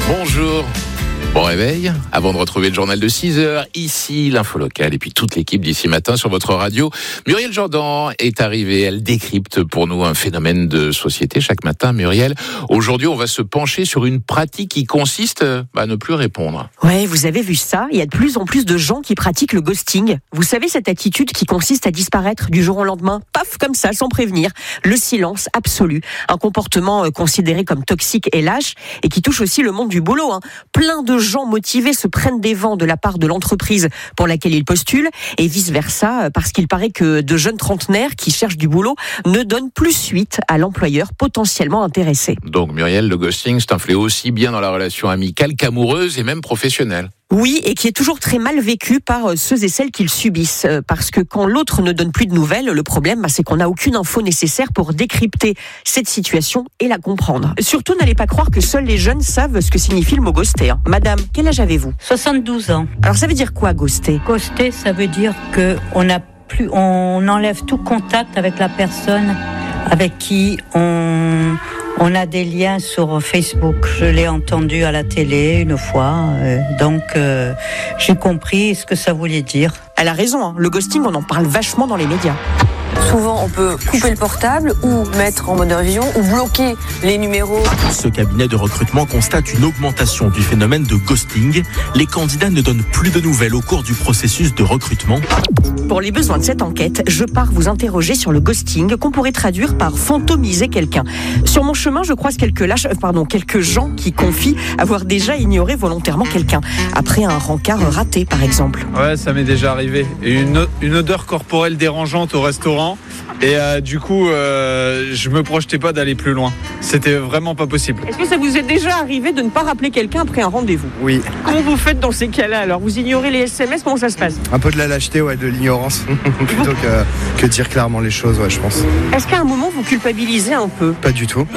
Bonjour. Bon réveil, avant de retrouver le journal de 6h, ici l'info locale et puis toute l'équipe d'ici matin sur votre radio. Muriel Jourdan est arrivée, elle décrypte pour nous un phénomène de société chaque matin. Muriel, aujourd'hui on va se pencher sur une pratique qui consiste à ne plus répondre. Ouais, vous avez vu ça, il y a de plus en plus de gens qui pratiquent le ghosting. Vous savez cette attitude qui consiste à disparaître du jour au lendemain, paf comme ça, sans prévenir. Le silence absolu, un comportement considéré comme toxique et lâche et qui touche aussi le monde du boulot. Plein de gens motivés se prennent des vents de la part de l'entreprise pour laquelle ils postulent et vice-versa, parce qu'il paraît que de jeunes trentenaires qui cherchent du boulot ne donnent plus suite à l'employeur potentiellement intéressé. Donc Muriel, le ghosting, c'est un fléau aussi bien dans la relation amicale qu'amoureuse et même professionnelle. Oui, et qui est toujours très mal vécu par ceux et celles qui le subissent. Parce que quand l'autre ne donne plus de nouvelles, le problème, c'est qu'on n'a aucune info nécessaire pour décrypter cette situation et la comprendre. Surtout, n'allez pas croire que seuls les jeunes savent ce que signifie le mot ghoster. Madame, quel âge avez-vous ? 72 ans. Alors ça veut dire quoi, ghoster ? Ghoster, ça veut dire que on enlève tout contact avec la personne avec qui on a des liens sur Facebook. Je l'ai entendu à la télé une fois, donc j'ai compris ce que ça voulait dire. Elle a raison, le ghosting, on en parle vachement dans les médias. Souvent, on peut couper le portable ou mettre en mode révision ou bloquer les numéros. Ce cabinet de recrutement constate une augmentation du phénomène de ghosting. Les candidats ne donnent plus de nouvelles au cours du processus de recrutement. Pour les besoins de cette enquête, je pars vous interroger sur le ghosting, qu'on pourrait traduire par fantomiser quelqu'un. Sur mon chemin, je croise quelques gens qui confient avoir déjà ignoré volontairement quelqu'un, après un rencard raté, par exemple. Ouais, ça m'est déjà arrivé. Et une odeur corporelle dérangeante au restaurant. Et du coup, je me projetais pas d'aller plus loin. C'était vraiment pas possible. Est-ce que ça vous est déjà arrivé de ne pas rappeler quelqu'un après un rendez-vous ? Oui. Comment vous faites dans ces cas-là alors ? Vous ignorez les SMS, comment ça se passe ? Un peu de la lâcheté, de l'ignorance, plutôt que dire clairement les choses, je pense. Est-ce qu'à un moment vous culpabilisez un peu ? Pas du tout.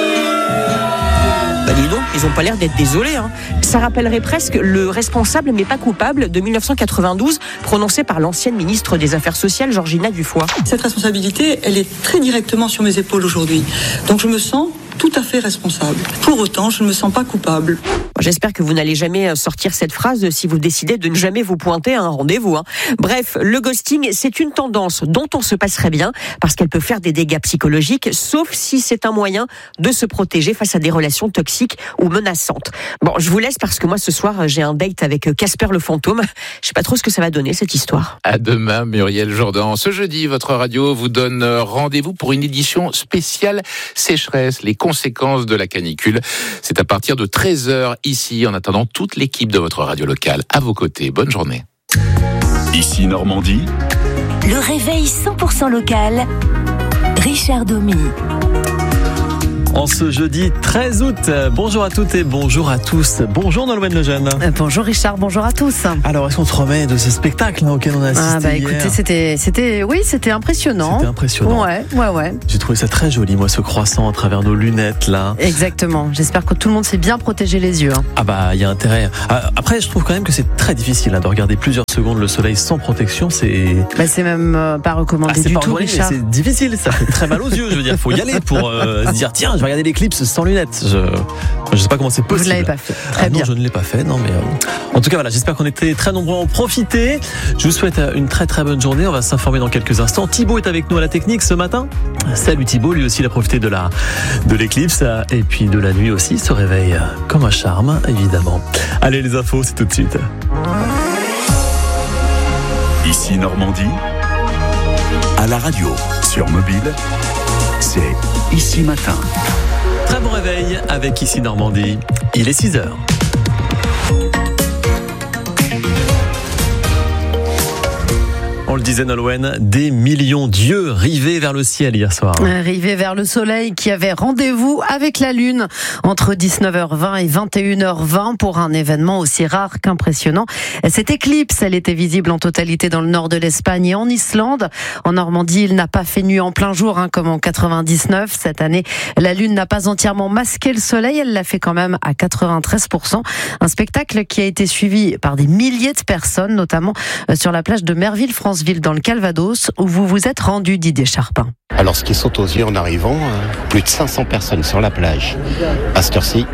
Bah dis donc, ils ont pas l'air d'être désolés. Ça rappellerait presque le responsable mais pas coupable de 1992, prononcé par l'ancienne ministre des Affaires sociales, Georgina Dufoy. Cette responsabilité, elle est très directement sur mes épaules aujourd'hui. Donc je me sens tout à fait responsable. Pour autant, je ne me sens pas coupable. J'espère que vous n'allez jamais sortir cette phrase si vous décidez de ne jamais vous pointer à un rendez-vous. Bref, le ghosting, c'est une tendance dont on se passerait bien parce qu'elle peut faire des dégâts psychologiques, sauf si c'est un moyen de se protéger face à des relations toxiques ou menaçantes. Bon, je vous laisse parce que moi, ce soir, j'ai un date avec Casper le fantôme. Je sais pas trop ce que ça va donner, cette histoire. À demain, Muriel Jourdan. Ce jeudi, votre radio vous donne rendez-vous pour une édition spéciale sécheresse, les conséquences de la canicule. C'est à partir de 13h ici, en attendant toute l'équipe de votre radio locale à vos côtés. Bonne journée. Ici Normandie. Le réveil 100% local. Richard Domy. En ce jeudi 13 août, bonjour à toutes et bonjour à tous. Bonjour Nolwenn Lejeune. Bonjour Richard, bonjour à tous. Alors, est-ce qu'on se remet de ce spectacle auquel on a assisté hier ? Écoutez, c'était impressionnant. C'était impressionnant. Ouais. J'ai trouvé ça très joli, moi, ce croissant à travers nos lunettes, là. Exactement. J'espère que tout le monde s'est bien protégé les yeux. Ah bah, il y a intérêt. Après, je trouve quand même que c'est très difficile de regarder plusieurs secondes le soleil sans protection. C'est même pas recommandé du tout, Richard. C'est difficile, ça fait très mal aux yeux. Je veux dire, faut y aller pour se dire, tiens, je vais regarder l'éclipse sans lunettes. Je sais pas comment c'est possible. Vous ne l'avez pas fait. Très bien. Non, je ne l'ai pas fait, non, mais en tout cas, voilà, j'espère qu'on était très nombreux à en profiter. Je vous souhaite une très très bonne journée. On va s'informer dans quelques instants. Thibaut est avec nous à la technique ce matin. Salut Thibaut, lui aussi il a profité de l'éclipse et puis de la nuit aussi. Se réveille comme un charme, évidemment. Allez, les infos, c'est tout de suite. Ici Normandie. À la radio, sur mobile, c'est Ici Matin. Très bon réveil avec Ici Normandie. Il est 6h. On le disait Nolwenn, des millions d'yeux rivés vers le ciel hier soir. Rivés vers le soleil qui avait rendez-vous avec la Lune entre 19h20 et 21h20 pour un événement aussi rare qu'impressionnant. Cette éclipse, elle était visible en totalité dans le nord de l'Espagne et en Islande. En Normandie, il n'a pas fait nuit en plein jour comme en 99. Cette année, la Lune n'a pas entièrement masqué le soleil, elle l'a fait quand même à 93%. Un spectacle qui a été suivi par des milliers de personnes, notamment sur la plage de Merville-Franceville dans le Calvados, où vous vous êtes rendu, Didier Charpin. Alors ce qui saute aux yeux en arrivant, plus de 500 personnes sur la plage. À cette heure-ci,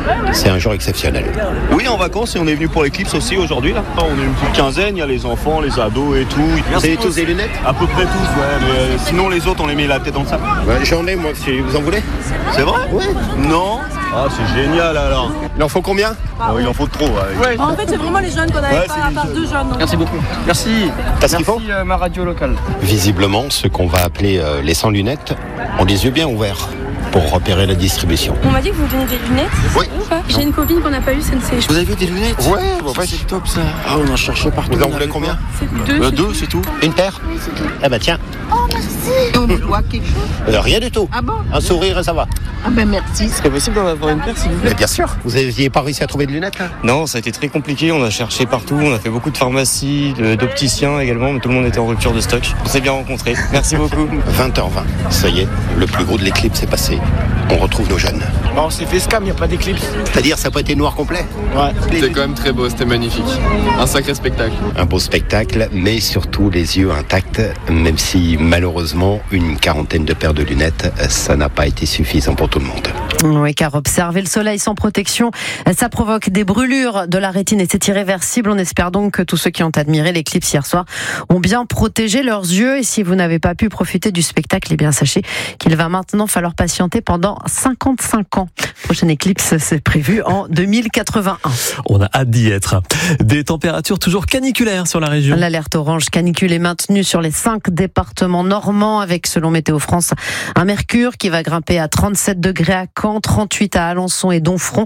c'est un jour exceptionnel. Oui, en vacances, et on est venu pour l'éclipse aussi aujourd'hui. Là. On est une petite quinzaine, il y a les enfants, les ados et tout. Vous avez tous des lunettes ? À peu près tous, ouais. Mais sinon, les autres, on les met la tête dans le sac. Ouais, j'en ai, moi, si vous en voulez ? C'est vrai ? Oui. Non ? Ah, c'est génial alors. Il en faut combien ? Il en faut trop. Ouais. En fait, c'est vraiment les jeunes qu'on n'avait pas, à part 2 jeunes. Merci beaucoup. Merci. T'as ce qu'il faut ? Ma radio locale. Visiblement, ce qu'on va appeler les sans lunettes ont les yeux bien ouverts pour repérer la distribution. On m'a dit que vous donnez des lunettes. Oui. J'ai une copine qu'on n'a pas eue, c'est Vous avez vu des lunettes ? Ouais, c'est top ça. Ah, on en cherchait partout. Vous en voulez combien ? C'est 2. 2, c'est tout. Une paire ? Oui, c'est tout. Eh ben tiens. Oh, merci. On doit quelque chose ? Rien du tout. Ah bon ? Un sourire et ça va. Ah ben merci. C'est possible d'en avoir une paire s'il vous plaît ? Mais bien sûr. Vous n'aviez pas réussi à trouver de lunettes là ? Non, ça a été très compliqué. On a cherché partout. On a fait beaucoup de pharmacies, d'opticiens également, mais tout le monde était en rupture de stock. On s'est bien rencontrés. Merci beaucoup. 20h20. Ça y est, le plus gros de l'éclipse est passé. On retrouve nos jeunes. Bon, on s'est fait scam, il n'y a pas d'éclipse. C'est-à-dire, ça n'a pas été noir complet ? Ouais. C'était quand même très beau, c'était magnifique. Un sacré spectacle. Un beau spectacle, mais surtout les yeux intacts, même si malheureusement, une quarantaine de paires de lunettes, ça n'a pas été suffisant pour tout le monde. Oui, car observer le soleil sans protection, ça provoque des brûlures de la rétine et c'est irréversible. On espère donc que tous ceux qui ont admiré l'éclipse hier soir ont bien protégé leurs yeux. Et si vous n'avez pas pu profiter du spectacle, eh bien sachez qu'il va maintenant falloir patienter pendant 55 ans. Prochaine éclipse, c'est prévu en 2081. On a hâte d'y être. Des températures toujours caniculaires sur la région. L'alerte orange canicule est maintenue sur les 5 départements normands avec, selon Météo France, un mercure qui va grimper à 37 degrés à Caen, 38 à Alençon et Donfront,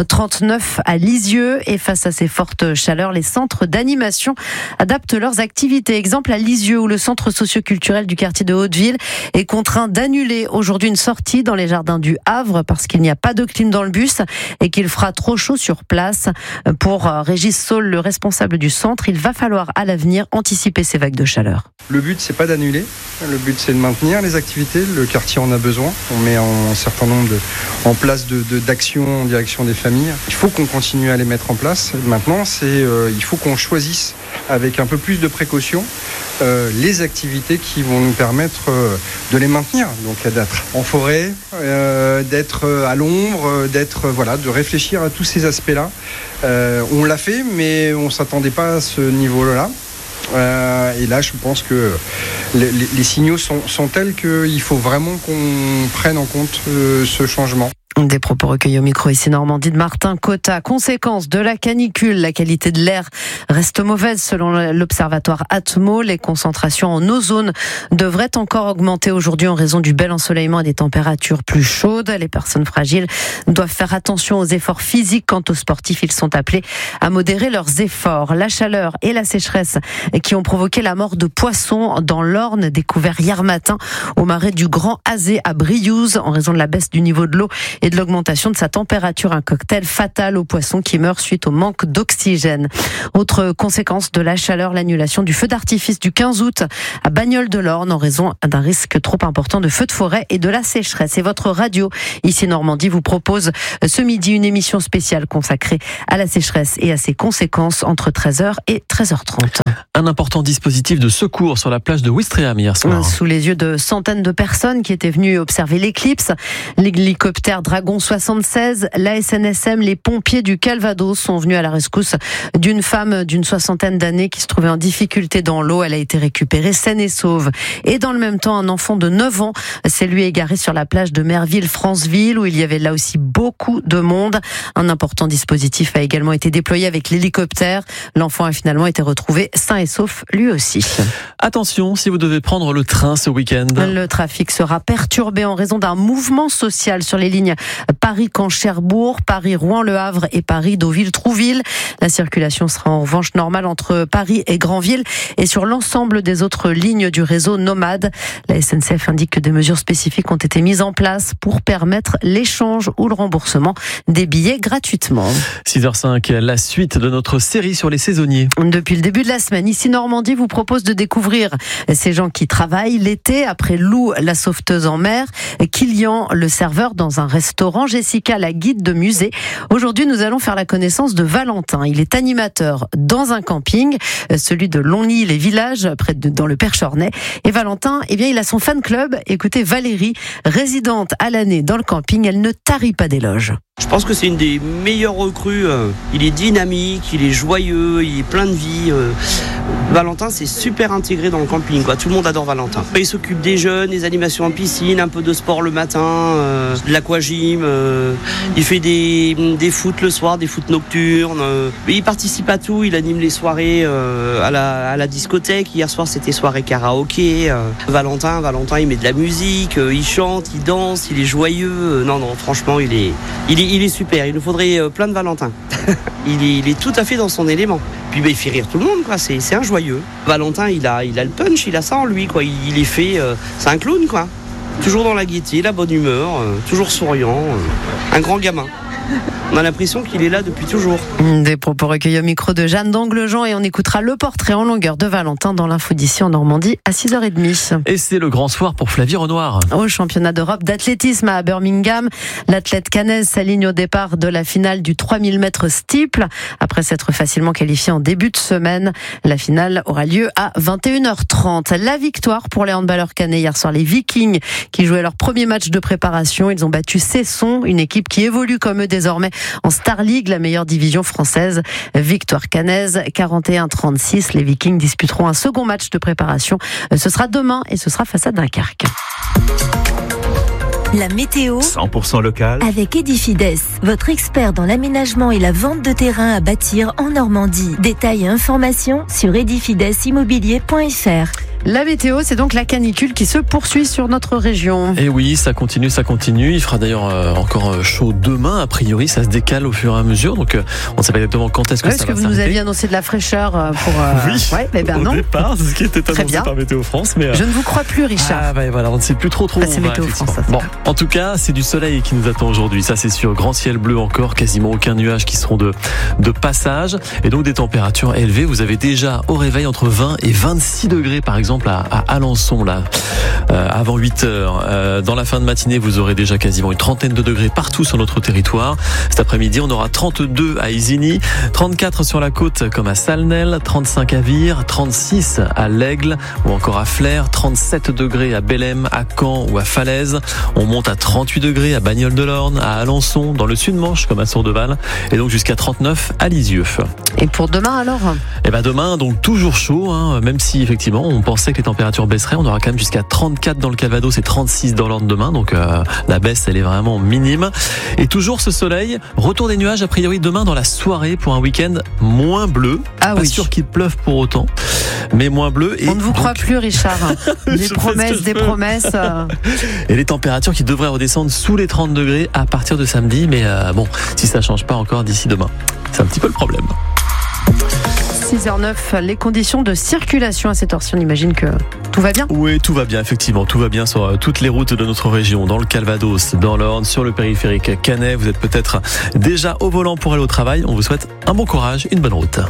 39 à Lisieux. Et face à ces fortes chaleurs, les centres d'animation adaptent leurs activités. Exemple à Lisieux où le centre socioculturel du quartier de Hauteville est contraint d'annuler aujourd'hui une sortie dans les jardins du Havre parce qu'il n'y a pas de clim dans le bus et qu'il fera trop chaud sur place. Pour Régis Saul, le responsable du centre, il va falloir à l'avenir anticiper ces vagues de chaleur. Le but, c'est pas d'annuler. Le but, c'est de maintenir les activités. Le quartier en a besoin. On met un certain nombre en place d'actions en direction des familles. Il faut qu'on continue à les mettre en place. Maintenant, il faut qu'on choisisse avec un peu plus de précaution les activités qui vont nous permettre de les maintenir. Donc d'être en forêt, d'être à l'ombre, de réfléchir à tous ces aspects-là. On l'a fait, mais on s'attendait pas à ce niveau-là. Et là, je pense que les signaux sont tels qu'il faut vraiment qu'on prenne en compte ce changement. Des propos recueillis au micro ici Normandie de Martin Cotta. Conséquence de la canicule, la qualité de l'air reste mauvaise selon l'observatoire Atmo. Les concentrations en ozone devraient encore augmenter aujourd'hui en raison du bel ensoleillement et des températures plus chaudes. Les personnes fragiles doivent faire attention aux efforts physiques. Quant aux sportifs, ils sont appelés à modérer leurs efforts. La chaleur et la sécheresse qui ont provoqué la mort de poissons dans l'Orne, découvert hier matin au marais du Grand Azé à Briouze en raison de la baisse du niveau de l'eau et de l'augmentation de sa température, un cocktail fatal aux poissons qui meurent suite au manque d'oxygène. Autre conséquence de la chaleur, l'annulation du feu d'artifice du 15 août à Bagnoles-de-l'Orne en raison d'un risque trop important de feux de forêt et de la sécheresse. Et votre radio, ici Normandie, vous propose ce midi une émission spéciale consacrée à la sécheresse et à ses conséquences entre 13h et 13h30. Un important dispositif de secours sur la plage de Ouistreham hier soir. Sous les yeux de centaines de personnes qui étaient venues observer l'éclipse, l'hélicoptère Dragon 76, la SNSM, les pompiers du Calvados sont venus à la rescousse d'une femme d'une soixantaine d'années qui se trouvait en difficulté dans l'eau. Elle a été récupérée saine et sauve. Et dans le même temps, un enfant de 9 ans s'est lui égaré sur la plage de Merville-Franceville où il y avait là aussi beaucoup de monde. Un important dispositif a également été déployé avec l'hélicoptère. L'enfant a finalement été retrouvé sain et sauf lui aussi. Attention, si vous devez prendre le train ce week-end. Le trafic sera perturbé en raison d'un mouvement social sur les lignes Paris-Caen-Cherbourg, Paris-Rouen-Le Havre et Paris-Deauville-Trouville. La circulation sera en revanche normale entre Paris et Granville et sur l'ensemble des autres lignes du réseau Nomade. La SNCF indique que des mesures spécifiques ont été mises en place pour permettre l'échange ou le remboursement des billets gratuitement. 6h05, la suite de notre série sur les saisonniers. Depuis le début de la semaine, ici Normandie vous propose de découvrir ces gens qui travaillent l'été après Lou, la sauveteuse en mer, Kilian, le serveur dans un restaurant restaurant. Jessica, la guide de musée. Aujourd'hui, nous allons faire la connaissance de Valentin. Il est animateur dans un camping, celui de Longny, les villages, dans le Perchornay. Et Valentin, il a son fan club. Écoutez, Valérie, résidente à l'année dans le camping, elle ne tarit pas d'éloges. Je pense que c'est une des meilleures recrues. Il est dynamique, il est joyeux, il est plein de vie. Valentin, c'est super intégré dans le camping, quoi. Tout le monde adore Valentin. Il s'occupe des jeunes, des animations en piscine, un peu de sport le matin, de l'aquagym. Il fait des foot le soir, des foot nocturnes. Il participe à tout. Il anime les soirées à la discothèque. Hier soir, c'était soirée karaoké. Valentin, il met de la musique, il chante, il danse, il est joyeux. Non, franchement, il est super. Il nous faudrait plein de Valentin. il est tout à fait dans son élément. Puis il fait rire tout le monde, quoi. C'est un joyeux. Valentin, il a le punch, il a ça en lui, quoi. Il est fait, c'est un clown, quoi. Toujours dans la gaieté, la bonne humeur, toujours souriant, un grand gamin. On a l'impression qu'il est là depuis toujours. Des propos recueillis au micro de Jeanne d'Anglejean et on écoutera le portrait en longueur de Valentin dans l'info d'ici en Normandie à 6h30. Et c'est le grand soir pour Flavie Renoir. Au championnat d'Europe d'athlétisme à Birmingham, l'athlète caennaise s'aligne au départ de la finale du 3000 mètres steeple. Après s'être facilement qualifiée en début de semaine, la finale aura lieu à 21h30. La victoire pour les handballeurs caennais hier soir, les Vikings qui jouaient leur premier match de préparation. Ils ont battu Cesson, une équipe qui évolue comme eux désormais en Star League, la meilleure division française. Victoire caennaise, 41-36. Les Vikings disputeront un second match de préparation. Ce sera demain et ce sera face à Dunkerque. La météo 100% local avec Edifides, votre expert dans l'aménagement et la vente de terrain à bâtir en Normandie. Détails et informations sur edifidesimmobilier.fr. La météo, c'est donc la canicule qui se poursuit sur notre région. Et oui, ça continue. Il fera d'ailleurs encore chaud demain. A priori, ça se décale au fur et à mesure. Donc, on ne sait pas exactement quand est-ce que ça va s'arrêter. Est-ce que vous nous aviez annoncé de la fraîcheur pour... Oui, non. Au départ, c'est ce qui était annoncé par Météo France. Mais, je ne vous crois plus, Richard. Voilà, on ne sait plus trop où c'est Météo France. Ça, bon, en tout cas, c'est du soleil qui nous attend aujourd'hui. Ça, c'est sûr. Grand ciel bleu encore, quasiment aucun nuage qui seront de passage. Et donc, des températures élevées. Vous avez déjà au réveil entre 20 et 26 degrés, par exemple, à Alençon, là, avant 8 heures. Dans la fin de matinée, vous aurez déjà quasiment une trentaine de degrés partout sur notre territoire. Cet après-midi, on aura 32 à Isigny, 34 sur la côte comme à Salnel, 35 à Vire, 36 à l'Aigle ou encore à Flers, 37 degrés à Bellem, à Caen ou à Falaise. On monte à 38 degrés à Bagnoles-de-l'Orne, à Alençon, dans le Sud-Manche comme à Sourdeval et donc jusqu'à 39 à Lisieux. Et pour demain alors ? Demain, donc toujours chaud, même si effectivement on pensait que les températures baisseraient. On aura quand même jusqu'à 34 dans le Calvados et 36 dans l'Orne demain. Donc la baisse, elle est vraiment minime. Et toujours ce soleil. Retour des nuages a priori demain dans la soirée pour un week-end moins bleu. Pas sûr qu'il pleuve pour autant, mais moins bleu. Et on ne vous croit plus, Richard. Des promesses. Et les températures qui devraient redescendre sous les 30 degrés à partir de samedi. Mais si ça change pas encore d'ici demain, c'est un petit peu le problème. 6h09, les conditions de circulation à cette heure-ci, on imagine que tout va bien ? Oui, tout va bien, effectivement. Tout va bien sur toutes les routes de notre région, dans le Calvados, dans l'Orne, sur le périphérique caennais. Vous êtes peut-être déjà au volant pour aller au travail. On vous souhaite un bon courage, une bonne route.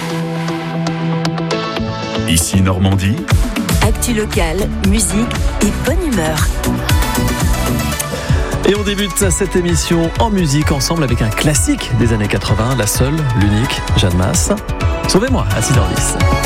Ici Normandie. Actu locale, musique et bonne humeur. Et on débute cette émission en musique ensemble avec un classique des années 80, la seule, l'unique, Jeanne Masse. Sauvez-moi à 6h10.